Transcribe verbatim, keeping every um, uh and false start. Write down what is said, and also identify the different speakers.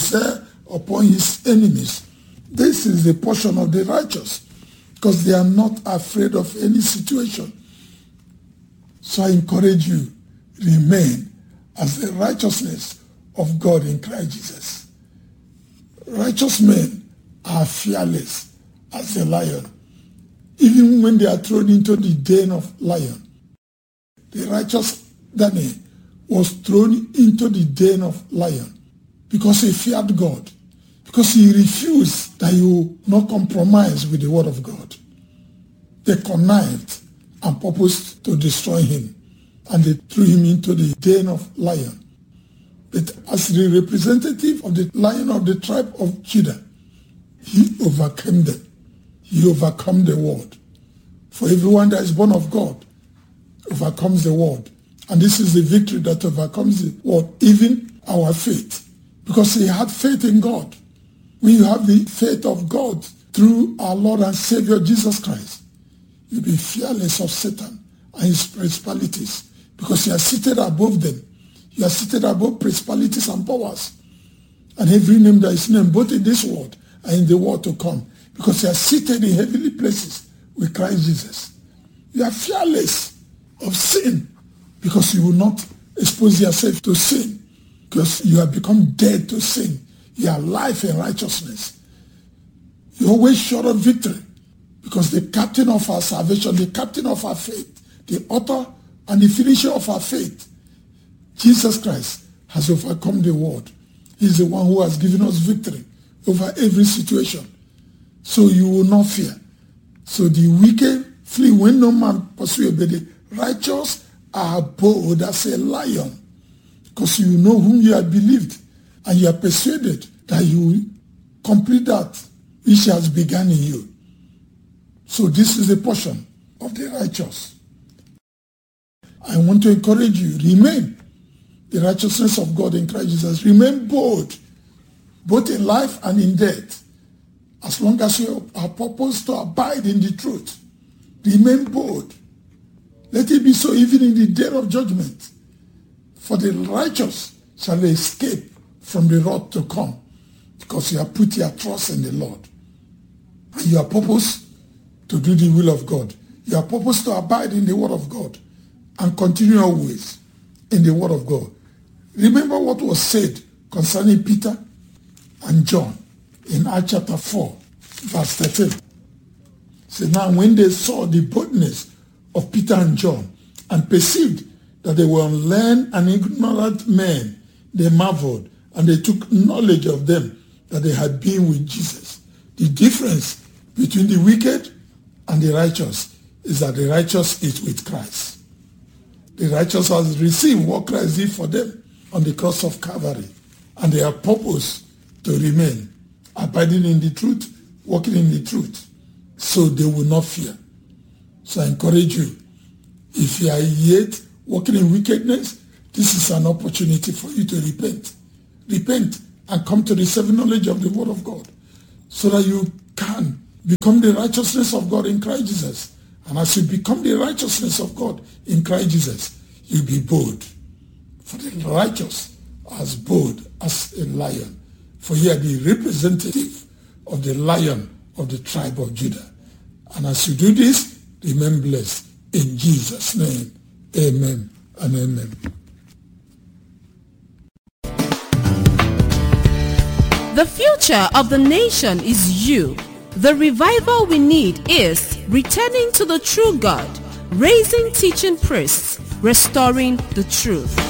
Speaker 1: sail upon his enemies. This is the portion of the righteous, because they are not afraid of any situation. So I encourage you, remain as the righteousness of God in Christ Jesus. Righteous men are fearless as a lion, even when they are thrown into the den of lion. The righteous Daniel was thrown into the den of lion because he feared God, because he refused that he will not compromise with the word of God. They connived and purposed to destroy him, and they threw him into the den of lion. But as the representative of the Lion of the tribe of Judah, he overcame them. He overcome the world. For everyone that is born of God overcomes the world. And this is the victory that overcomes the world, even our faith. Because he had faith in God. When you have the faith of God through our Lord and Savior Jesus Christ, you'll be fearless of Satan and his principalities, because you are seated above them. You are seated above principalities and powers, and every name that is named, both in this world and in the world to come, because you are seated in heavenly places with Christ Jesus. You are fearless of sin, because you will not expose yourself to sin, because you have become dead to sin. You are life in righteousness. You are always sure of victory, because the captain of our salvation, the captain of our faith, the author and the finisher of our faith, Jesus Christ, has overcome the world. He is the one who has given us victory over every situation. So you will not fear. So the wicked flee when no man pursue, but the righteous are bold as a lion, because you know whom you have believed, and you are persuaded that you will complete that which has begun in you. So this is the portion of the righteous. I want to encourage you, remain the righteousness of God in Christ Jesus. Remain bold, both in life and in death. As long as you are purposed to abide in the truth, remain bold. Let it be so even in the day of judgment. For the righteous shall escape from the wrath to come, because you have put your trust in the Lord. And you are purposed to do the will of God. You are purposed to abide in the word of God and continue always in the word of God. Remember what was said concerning Peter and John in Acts chapter four, verse thirteen. So now when they saw the boldness of Peter and John and perceived that they were unlearned and ignorant men, they marveled, and they took knowledge of them that they had been with Jesus. The difference between the wicked and the righteous is that the righteous is with Christ. The righteous has received what Christ did for them on the cross of Calvary, and they are purposed to remain, abiding in the truth, walking in the truth, so they will not fear. So I encourage you, if you are yet walking in wickedness, this is an opportunity for you to repent. Repent and come to the saving knowledge of the word of God, so that you can become the righteousness of God in Christ Jesus. And as you become the righteousness of God in Christ Jesus, you'll be bold. For the righteous as bold as a lion. For you are the representative of the Lion of the tribe of Judah. And as you do this, remain blessed. In Jesus' name, amen and amen.
Speaker 2: The future of the nation is you. The revival we need is returning to the true God, raising teaching priests, restoring the truth.